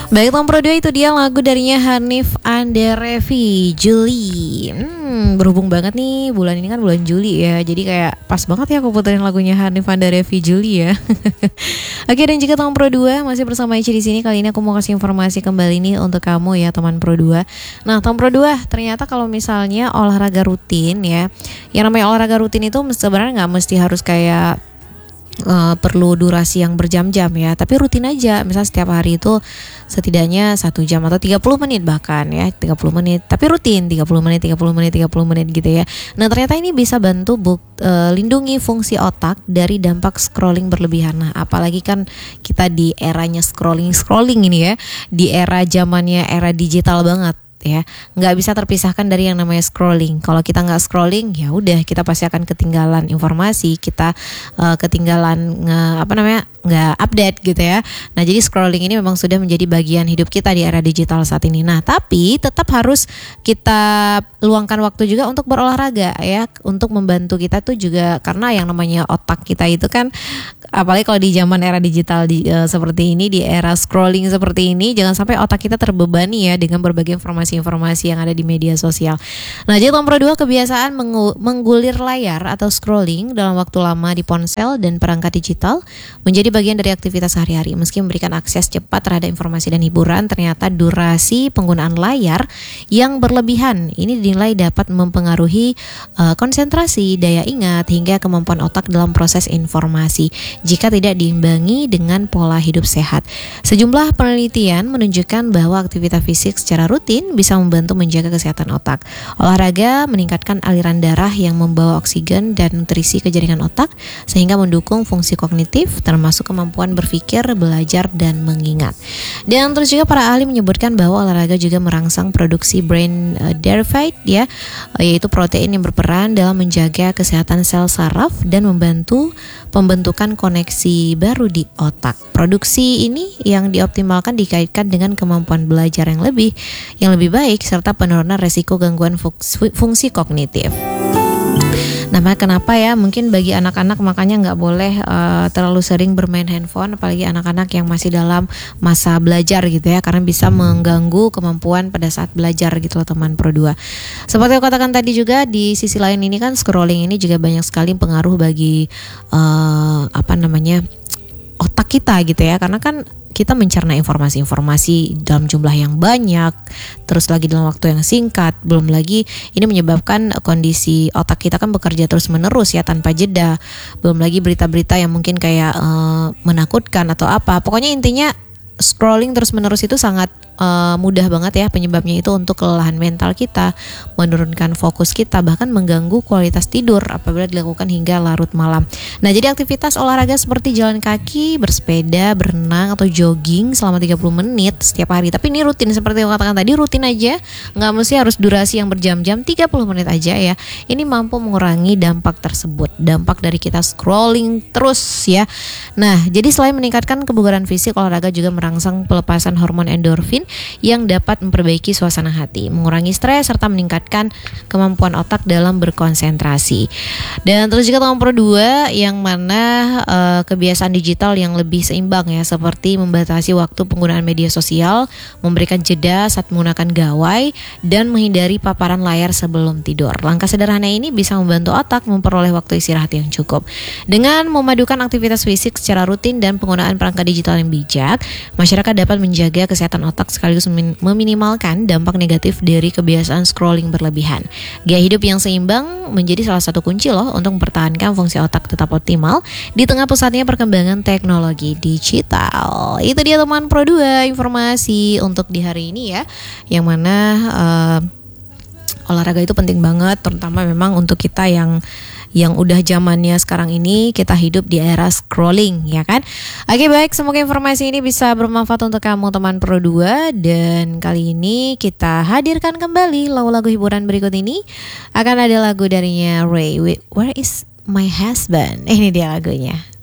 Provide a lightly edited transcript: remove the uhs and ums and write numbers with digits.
Baik, nomor 2 itu dia lagu darinya Hanif Anderevi, Juli. Berhubung banget nih, bulan ini kan bulan Juli ya. Jadi kayak pas banget ya aku puterin lagunya Hanif Anderevi, Juli ya. Oke, dan jika teman Pro 2 masih bersama Ici di sini, kali ini aku mau kasih informasi kembali nih untuk kamu ya teman Pro 2. Nah, teman Pro 2, ternyata kalau misalnya olahraga rutin ya, yang namanya olahraga rutin itu sebenarnya nggak mesti harus kayak perlu durasi yang berjam-jam ya, tapi rutin aja. Misal setiap hari itu setidaknya 1 jam atau 30 menit bahkan ya, 30 menit, tapi rutin 30 menit gitu ya. Nah, ternyata ini bisa bantu lindungi fungsi otak dari dampak scrolling berlebihan. Nah, apalagi kan kita di eranya scrolling ini ya, di era zamannya era digital banget ya, nggak bisa terpisahkan dari yang namanya scrolling. Kalau kita nggak scrolling, ya udah kita pasti akan ketinggalan informasi, kita ketinggalan nggak update gitu ya. Nah, jadi scrolling ini memang sudah menjadi bagian hidup kita di era digital saat ini. Nah, tapi tetap harus kita luangkan waktu juga untuk berolahraga ya, untuk membantu kita tuh juga, karena yang namanya otak kita itu kan, apalagi kalau di zaman era digital seperti ini, di era scrolling seperti ini, jangan sampai otak kita terbebani ya dengan berbagai informasi yang ada di media sosial. Nah, jadi nomor 2, kebiasaan menggulir layar atau scrolling dalam waktu lama di ponsel dan perangkat digital menjadi bagian dari aktivitas sehari-hari. Meski memberikan akses cepat terhadap informasi dan hiburan, ternyata durasi penggunaan layar yang berlebihan ini dinilai dapat mempengaruhi konsentrasi, daya ingat, hingga kemampuan otak dalam proses informasi jika tidak diimbangi dengan pola hidup sehat. Sejumlah penelitian menunjukkan bahwa aktivitas fisik secara rutin bisa membantu menjaga kesehatan otak. Olahraga meningkatkan aliran darah yang membawa oksigen dan nutrisi ke jaringan otak, sehingga mendukung fungsi kognitif termasuk kemampuan berpikir, belajar, dan mengingat. Dan terus juga para ahli menyebutkan bahwa olahraga juga merangsang produksi brain derived ya, yaitu protein yang berperan dalam menjaga kesehatan sel saraf dan membantu pembentukan koneksi baru di otak. Produksi ini yang dioptimalkan dikaitkan dengan kemampuan belajar yang lebih baik serta penurunan resiko gangguan fungsi kognitif. Nah, kenapa ya? Mungkin bagi anak-anak makanya nggak boleh terlalu sering bermain handphone, apalagi anak-anak yang masih dalam masa belajar gitu ya, karena bisa mengganggu kemampuan pada saat belajar gitu loh teman Pro 2. Seperti aku katakan tadi juga, di sisi lain ini kan scrolling ini juga banyak sekali pengaruh bagi otak kita gitu ya, karena kan kita mencerna informasi dalam jumlah yang banyak, terus lagi dalam waktu yang singkat. Belum lagi ini menyebabkan kondisi otak kita kan bekerja terus menerus ya, tanpa jeda. Belum lagi berita-berita yang mungkin kayak menakutkan atau apa. Pokoknya intinya scrolling terus menerus itu sangat mudah banget ya penyebabnya itu untuk kelelahan mental kita, menurunkan fokus kita, bahkan mengganggu kualitas tidur apabila dilakukan hingga larut malam. Nah, jadi aktivitas olahraga seperti jalan kaki, bersepeda, berenang, atau jogging selama 30 menit setiap hari. Tapi ini rutin, seperti yang katakan tadi, rutin aja, nggak mesti harus durasi yang berjam-jam, 30 menit aja ya. Ini mampu mengurangi dampak tersebut, dampak dari kita scrolling terus ya. Nah, jadi selain meningkatkan kebugaran fisik, olahraga juga merangsang pelepasan hormon endorfin yang dapat memperbaiki suasana hati, mengurangi stres, serta meningkatkan kemampuan otak dalam berkonsentrasi. Dan terus juga nomor 2, yang mana kebiasaan digital yang lebih seimbang ya, seperti membatasi waktu penggunaan media sosial, memberikan jeda saat menggunakan gawai, dan menghindari paparan layar sebelum tidur. Langkah sederhana ini bisa membantu otak memperoleh waktu istirahat yang cukup. Dengan memadukan aktivitas fisik secara rutin dan penggunaan perangkat digital yang bijak, masyarakat dapat menjaga kesehatan otak sekaligus meminimalkan dampak negatif dari kebiasaan scrolling berlebihan. Gaya hidup yang seimbang menjadi salah satu kunci loh untuk mempertahankan fungsi otak tetap optimal di tengah pesatnya perkembangan teknologi digital. Itu dia teman Pro 2 informasi untuk di hari ini ya, yang mana olahraga itu penting banget, terutama memang untuk kita yang udah zamannya sekarang ini, kita hidup di era scrolling ya kan. Oke, baik, semoga informasi ini bisa bermanfaat untuk kamu teman Pro 2. Dan kali ini kita hadirkan kembali lagu-lagu hiburan berikut ini. Akan ada lagu darinya Ray, Where Is My Husband. Ini dia lagunya.